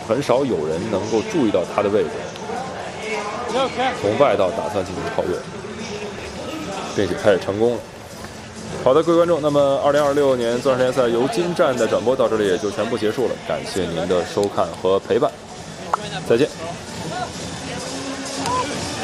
很少有人能够注意到他的位置，从外道打算进行超越，并且他也成功了。好的，各位观众，那么2026年钻石联赛尤金站的转播到这里也就全部结束了，感谢您的收看和陪伴，再见。